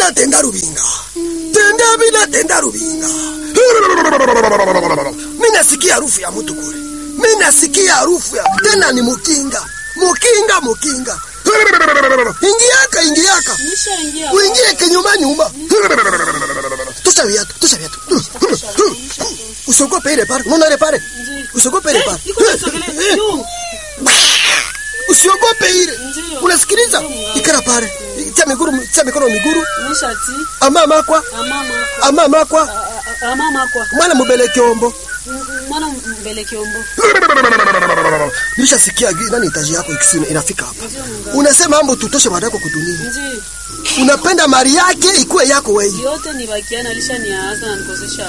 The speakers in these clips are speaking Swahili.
bila tenda rubinga. Tenda bila tenda rubinga. Mimi nasikia harufu ya mtu kule. Mimi nasikia harufu ya tena ni mukinga. Mukinga. Ingiaka. Uingie kinyuma nyuma. Tosha viatu. Usiogope ile pale. Unaona ile pale? Usiogope ile pale. Usiogope ile. Unasikiliza? Ikara pale. Tia mikono miguru. Amama kwa. Mwana mbele kiombo. Nilishasikia nani itaji yako ikisema inafika hapa. Unasema mambo tutoshe baada yako kudunia. Unapenda mali yake ikuwe yako wewe. Yote ni bakiana alishaniaza na nikosesha.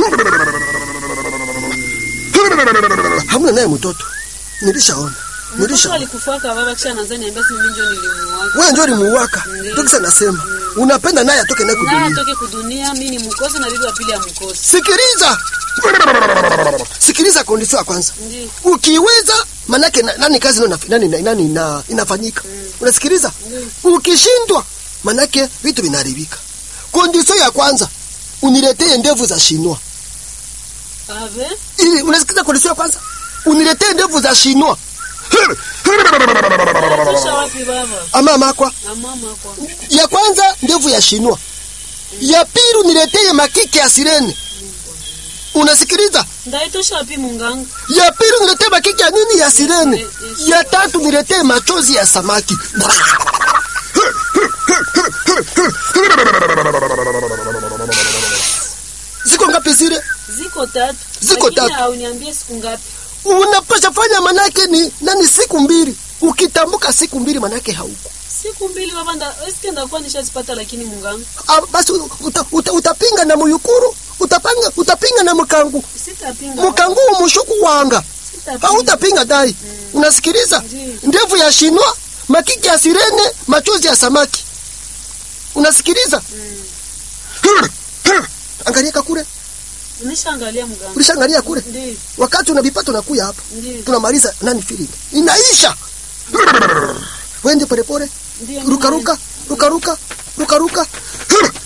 Hamna naye mtoto. Nilishaona. Alikufaka baba kisha anaanza niambia si mimi ndio nilimuwaka. Wewe ndio ulimuwaka. Ndio kisa nasema. Unapenda naye atoke naye kudunia. Naye atoke kudunia, mimi ni mkosa na bibi wa pili ya mkosa. Sikiliza kondisio ya kwanza. Ukiweza manake nani kazi nani inafanyika. Unasikiliza? Ukishindwa manake vitu vinaharibika. Kondisio ya kwanza uniletee ndevu za shinwa. Ave? Ili unasikiliza kondisio ya kwanza? Uniletee ndevu za shinwa. Tosha wapi baba? Amama kwa. Ya kwanza ndevu ya shinwa. Ya pili uniletee makike ya sirene. Unasikiliza? Ndaitosha wapi munganga? Ya pili niletee makike ya nini ya sirene. Ya tatu niletee machozi ya samaki. Ziko ngapi zile? Ziko 3. Ziko 3. Au niambie siku ngapi? Unapasha fanya manake ni nani siku 2. Ukitambuka siku 2 manake hauko. Siku 2 baba nda kwa nishazipata lakini munganga. Basi utapinga na muyukuru, utapinga na mkangu. Sitapinga. Mkangu mushuku wanga. Hautapinga dai. Unasikiliza? Ndevu ya shinwa, makiki ya sirene, machozi ya samaki. Unasikiliza? Angalia kule. Nishaangalia mganga. Ulishaangalia kule? Ndiyo. Wakati unavipata unakuja hapa. Ndiyo. Tunamaliza nani feeling. Inaisha. Wende pole. Ndiyo. Ruka.